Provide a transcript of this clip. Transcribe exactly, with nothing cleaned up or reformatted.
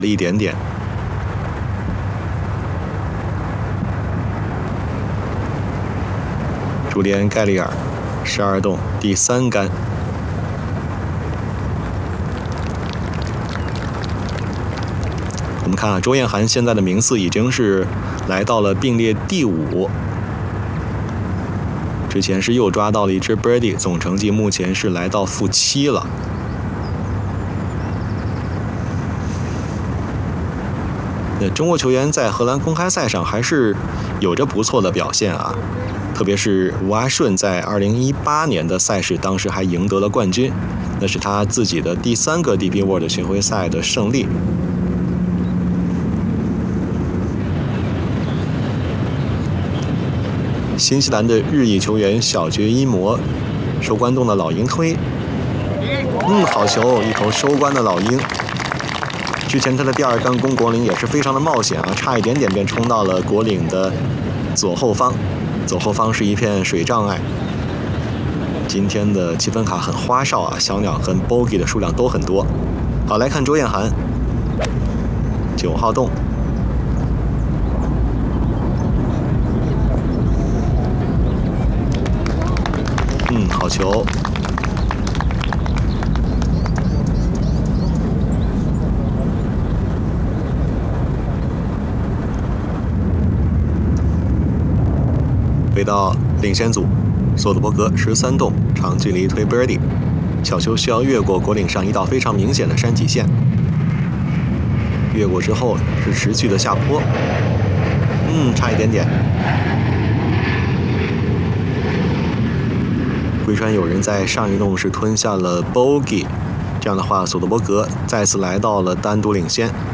一点点。朱利安·盖利尔，十二洞第三杆。我们看啊，周彦涵现在的名次已经是来到了并列第五。之前是又抓到了一支 birdie， 总成绩目前是来到负七了。那中国球员在荷兰公开赛上还是有着不错的表现啊，特别是吴阿顺在二零一八年的赛事，当时还赢得了冠军，那是他自己的第三个 D P World 巡回赛的胜利。新西兰的日裔球员小爵伊摩，收官洞的老鹰推，嗯，好球，一头收官的老鹰。之前他的第二杆攻果岭也是非常的冒险啊，差一点点便冲到了果岭的左后方，左后方是一片水障碍。今天的积分卡很花哨啊，小鸟跟 bogey 的数量都很多。好，来看周彦涵，九号洞。嗯，好球。回到领先组，索德伯格十三洞长距离推 birdie， 小球需要越过果岭上一道非常明显的山脊线，越过之后是持续的下坡，嗯，差一点点。龟川有人在上一洞是吞下了 bogey， 这样的话，索德伯格再次来到了单独领先。